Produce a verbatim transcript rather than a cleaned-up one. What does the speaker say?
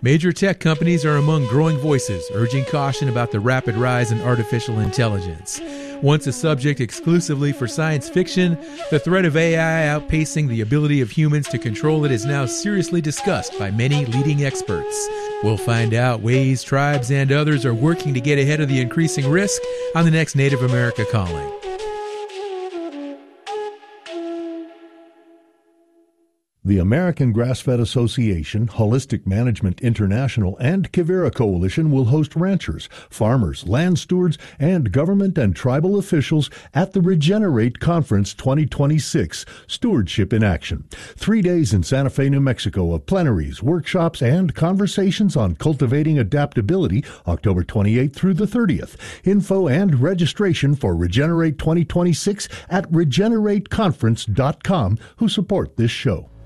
Major tech companies are among growing voices urging caution about the rapid rise in artificial intelligence. Once a subject exclusively for science fiction, the threat of A I outpacing the ability of humans to control it is now seriously discussed by many leading experts. We'll find out ways tribes and others are working to get ahead of the increasing risk on the next Native America Calling. The American Grass-Fed Association, Holistic Management International, and Quivira Coalition will host ranchers, farmers, land stewards, and government and tribal officials at the Regenerate Conference twenty twenty-six, Stewardship in Action. Three days in Santa Fe, New Mexico of plenaries, workshops, and conversations on cultivating adaptability, October twenty-eighth through the thirtieth. Info and registration for Regenerate twenty twenty-six at regenerate conference dot com, who support this show.